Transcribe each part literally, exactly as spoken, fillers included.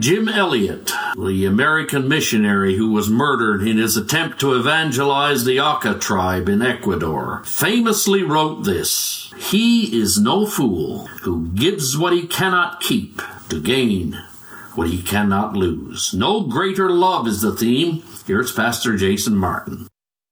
Jim Elliot, the American missionary who was murdered in his attempt to evangelize the Auca tribe in Ecuador, famously wrote this: "He is no fool who gives what he cannot keep to gain what he cannot lose." No greater love is the theme. Here's Pastor Jason Martin.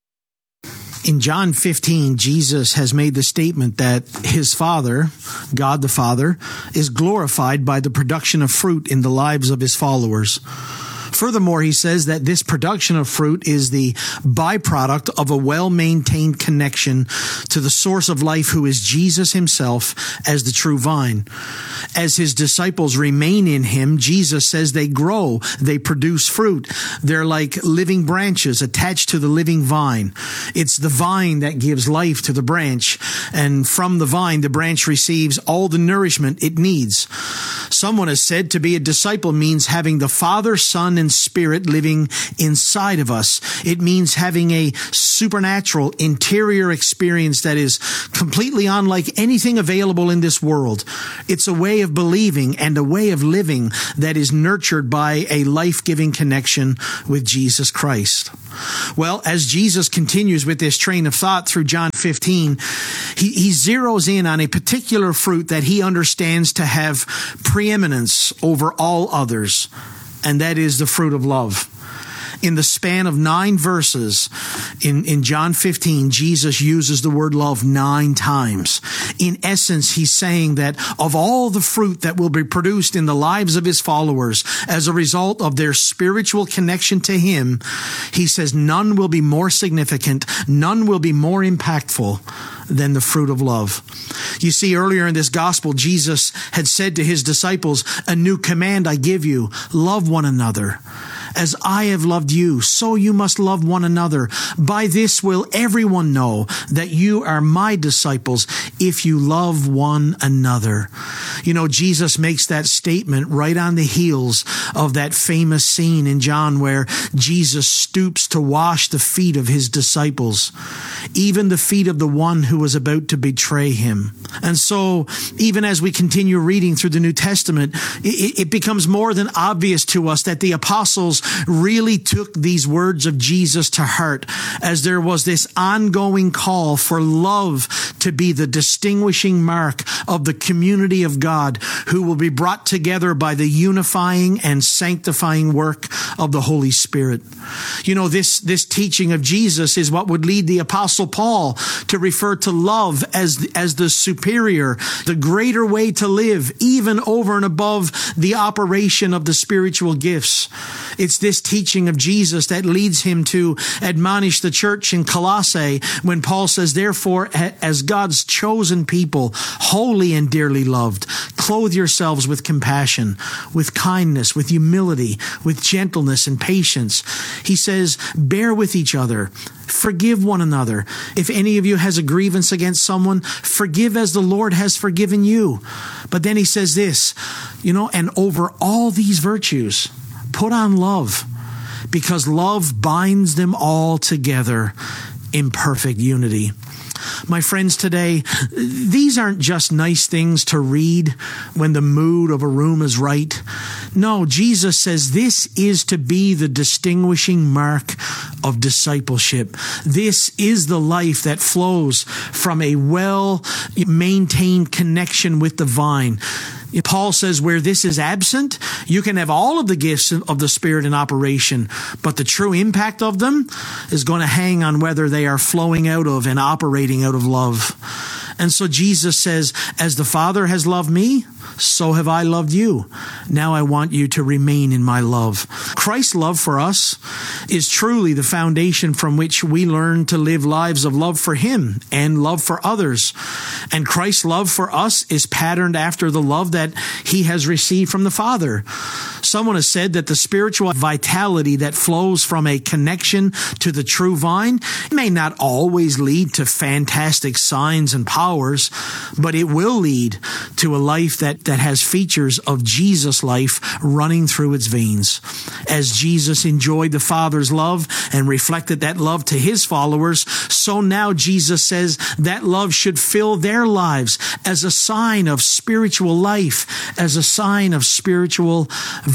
In John fifteen, Jesus has made the statement that his Father, God the Father, is glorified by the production of fruit in the lives of his followers. Furthermore, he says that this production of fruit is the byproduct of a well-maintained connection to the source of life, who is Jesus himself as the true vine. As his disciples remain in him, Jesus says they grow, they produce fruit. They're like living branches attached to the living vine. It's the vine that gives life to the branch, and from the vine, the branch receives all the nourishment it needs. Someone has said to be a disciple means having the Father, Son, and Spirit living inside of us. It means having a supernatural interior experience that is completely unlike anything available in this world. It's a way of believing and a way of living that is nurtured by a life-giving connection with Jesus Christ. Well, as Jesus continues with this train of thought through John fifteen, he, he zeroes in on a particular fruit that he understands to have preeminence over all others, and that is the fruit of love. In the span of nine verses in, in John fifteen, Jesus uses the word love nine times. In essence, he's saying that of all the fruit that will be produced in the lives of his followers as a result of their spiritual connection to him, he says none will be more significant, none will be more impactful than the fruit of love. You see, earlier in this gospel, Jesus had said to his disciples, "A new command I give you, love one another. As I have loved you, so you must love one another. By this will everyone know that you are my disciples, if you love one another." You know, Jesus makes that statement right on the heels of that famous scene in John where Jesus stoops to wash the feet of his disciples, even the feet of the one who was about to betray him. And so, even as we continue reading through the New Testament, it, it becomes more than obvious to us that the apostles really took these words of Jesus to heart, as there was this ongoing call for love to be the distinguishing mark of the community of God, who will be brought together by the unifying and sanctifying work of the Holy Spirit. You know, this, this teaching of Jesus is what would lead the Apostle Paul to refer to love as, as the superior, the greater way to live, even over and above the operation of the spiritual gifts. It's this teaching of Jesus that leads him to admonish the church in Colossae when Paul says, "Therefore, as God's chosen people, holy and dearly loved, clothe yourselves with compassion, with kindness, with humility, with gentleness and patience." He says, "Bear with each other. Forgive one another. If any of you has a grievance against someone, forgive as the Lord has forgiven you." But then he says this, you know, "And over all these virtues, put on love, because love binds them all together in perfect unity." My friends, today, these aren't just nice things to read when the mood of a room is right. No, Jesus says this is to be the distinguishing mark of discipleship. This is the life that flows from a well-maintained connection with the vine. Paul says where this is absent, you can have all of the gifts of the Spirit in operation, but the true impact of them is going to hang on whether they are flowing out of and operating out of love. And so Jesus says, "As the Father has loved me, so have I loved you. Now I want you to remain in my love." Christ's love for us is truly the foundation from which we learn to live lives of love for him and love for others. And Christ's love for us is patterned after the love that he has received from the Father. Someone has said that the spiritual vitality that flows from a connection to the true vine may not always lead to fantastic signs and powers, but it will lead to a life that, that has features of Jesus' life running through its veins. As Jesus enjoyed the Father's love and reflected that love to his followers, so now Jesus says that love should fill their lives as a sign of spiritual life, as a sign of spiritual vitality.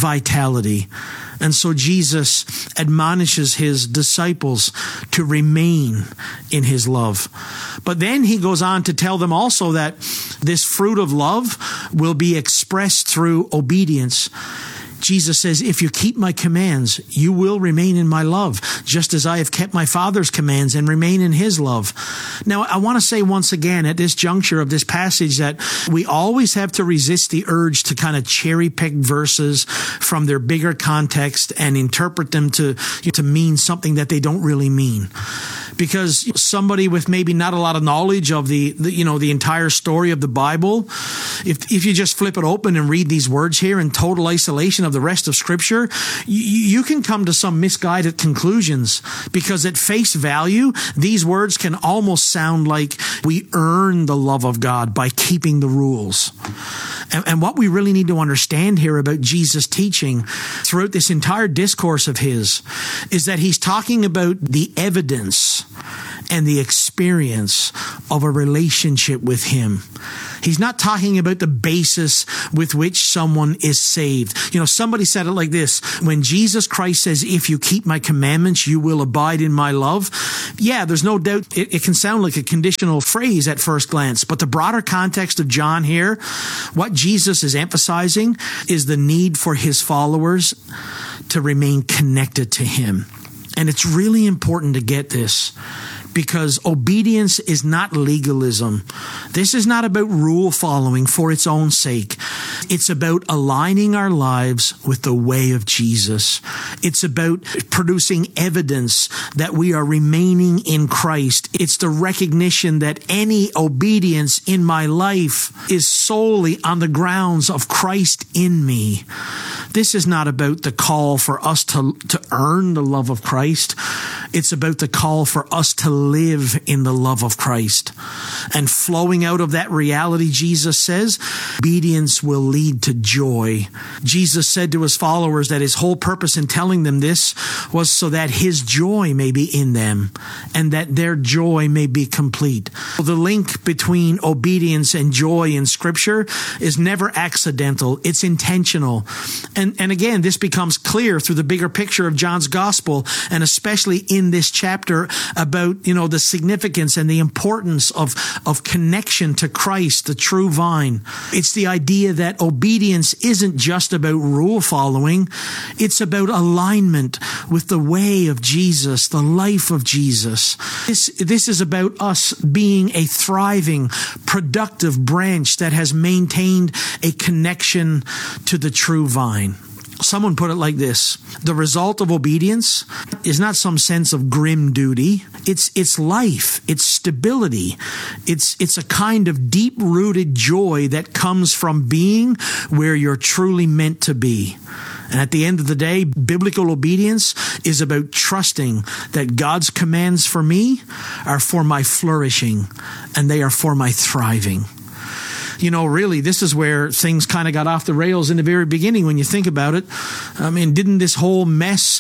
vitality. And so Jesus admonishes his disciples to remain in his love. But then he goes on to tell them also that this fruit of love will be expressed through obedience. Jesus says, if you keep my commands, you will remain in my love, just as I have kept my Father's commands and remain in his love. Now, I want to say once again at this juncture of this passage that we always have to resist the urge to kind of cherry pick verses from their bigger context and interpret them to, to mean something that they don't really mean. Because somebody with maybe not a lot of knowledge of the, the you know, the entire story of the Bible, if if you just flip it open and read these words here in total isolation of the rest of Scripture, you, you can come to some misguided conclusions. Because at face value, these words can almost sound like we earn the love of God by keeping the rules. And, and what we really need to understand here about Jesus' teaching throughout this entire discourse of his is that he's talking about the evidence and the experience of a relationship with him. He's not talking about the basis with which someone is saved. You know, somebody said it like this: when Jesus Christ says, if you keep my commandments, you will abide in my love. Yeah, there's no doubt it, it can sound like a conditional phrase at first glance, but the broader context of John here, what Jesus is emphasizing is the need for his followers to remain connected to him. And it's really important to get this, because obedience is not legalism. This is not about rule following for its own sake. It's about aligning our lives with the way of Jesus. It's about producing evidence that we are remaining in Christ. It's the recognition that any obedience in my life is solely on the grounds of Christ in me. This is not about the call for us to, to earn the love of Christ. It's about the call for us to live in the love of Christ. And flowing out of that reality, Jesus says, obedience will lead to joy. Jesus said to his followers that his whole purpose in telling them this was so that his joy may be in them and that their joy may be complete. The link between obedience and joy in Scripture is never accidental. It's intentional. And, and again, this becomes clear through the bigger picture of John's gospel, and especially in this chapter about, you know, the significance and the importance of, of connection to Christ, the true vine. It's the idea that obedience isn't just about rule following. It's about alignment with the way of Jesus, the life of Jesus. This, this is about us being a thriving, productive branch that has maintained a connection to the true vine. Someone put it like this: the result of obedience is not some sense of grim duty. It's it's life. It's stability. It's it's a kind of deep-rooted joy that comes from being where you're truly meant to be. And at the end of the day, biblical obedience is about trusting that God's commands for me are for my flourishing and they are for my thriving. You know, really, this is where things kind of got off the rails in the very beginning when you think about it. I mean, didn't this whole mess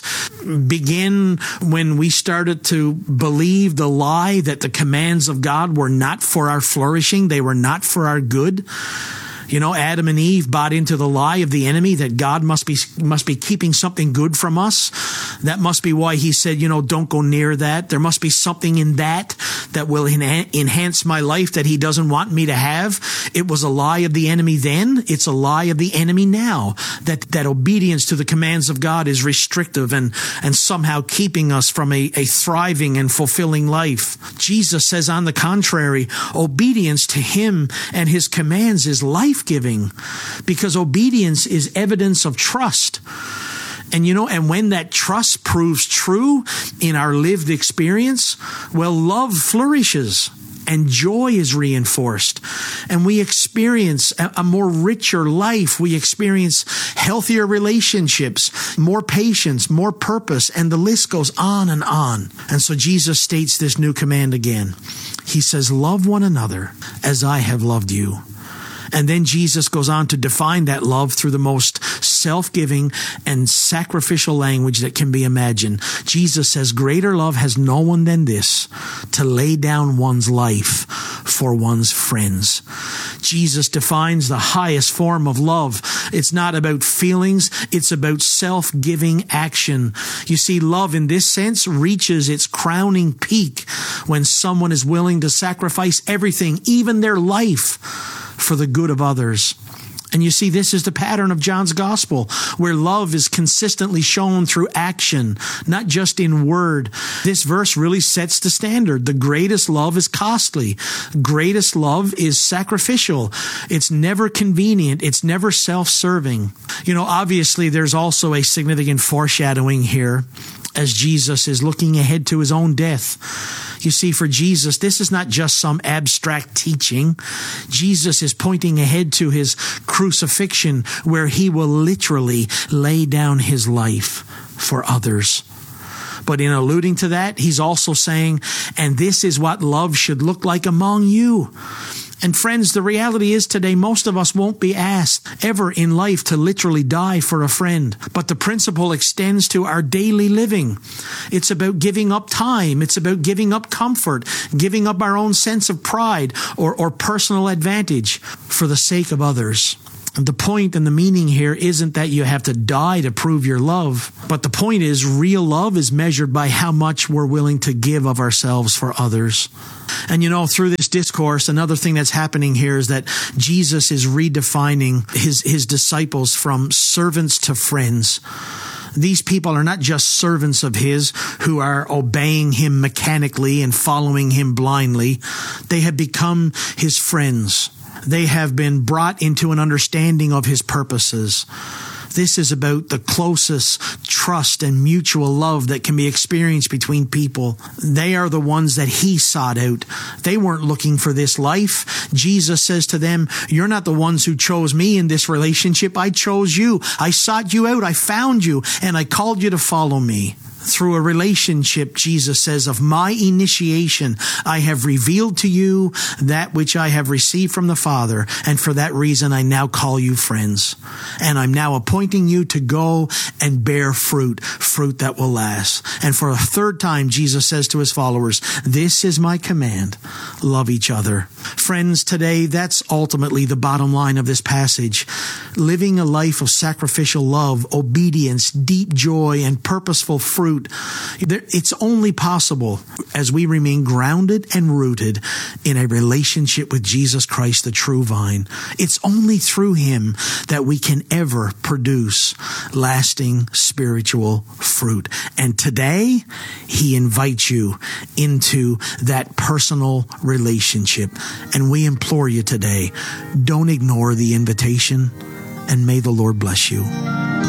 begin when we started to believe the lie that the commands of God were not for our flourishing, they were not for our good? You know, Adam and Eve bought into the lie of the enemy that God must be must be keeping something good from us. That must be why he said, you know, don't go near that. There must be something in that that will enha- enhance my life that he doesn't want me to have. It was a lie of the enemy then. It's a lie of the enemy now. That that obedience to the commands of God is restrictive and, and somehow keeping us from a, a thriving and fulfilling life. Jesus says, on the contrary, obedience to him and his commands is life giving, because obedience is evidence of trust. And you know, and when that trust proves true in our lived experience, well, love flourishes and joy is reinforced, and we experience a, a more richer life. We experience healthier relationships, more patience, more purpose, and the list goes on and on. And so Jesus states this new command again. He says, love one another as I have loved you. And then Jesus goes on to define that love through the most self-giving and sacrificial language that can be imagined. Jesus says, greater love has no one than this, to lay down one's life for one's friends. Jesus defines the highest form of love. It's not about feelings. It's about self-giving action. You see, love in this sense reaches its crowning peak when someone is willing to sacrifice everything, even their life, for the good of others. And you see, this is the pattern of John's gospel, where love is consistently shown through action, not just in word. This verse really sets the standard. The greatest love is costly. Greatest love is sacrificial. It's never convenient. It's never self-serving. You know, obviously, there's also a significant foreshadowing here as Jesus is looking ahead to his own death. You see, for Jesus, this is not just some abstract teaching. Jesus is pointing ahead to his crucifixion, where he will literally lay down his life for others. But in alluding to that, he's also saying, and this is what love should look like among you. And friends, the reality is today, most of us won't be asked ever in life to literally die for a friend. But the principle extends to our daily living. It's about giving up time. It's about giving up comfort, giving up our own sense of pride or, or personal advantage for the sake of others. The point and the meaning here isn't that you have to die to prove your love, but the point is real love is measured by how much we're willing to give of ourselves for others. And you know, through this discourse, another thing that's happening here is that Jesus is redefining his, his disciples from servants to friends. These people are not just servants of his who are obeying him mechanically and following him blindly. They have become his friends. They have been brought into an understanding of his purposes. This is about the closest trust and mutual love that can be experienced between people. They are the ones that he sought out. They weren't looking for this life. Jesus says to them, you're not the ones who chose me in this relationship. I chose you. I sought you out. I found you, and I called you to follow me. Through a relationship, Jesus says, of my initiation, I have revealed to you that which I have received from the Father, and for that reason I now call you friends. And I'm now appointing you to go and bear fruit, fruit that will last. And for a third time, Jesus says to his followers, this is my command, love each other. Friends, today, that's ultimately the bottom line of this passage. Living a life of sacrificial love, obedience, deep joy, and purposeful fruit, it's only possible as we remain grounded and rooted in a relationship with Jesus Christ, the true vine. It's only through him that we can ever produce lasting spiritual fruit. And today, he invites you into that personal relationship. And we implore you today, don't ignore the invitation, and may the Lord bless you.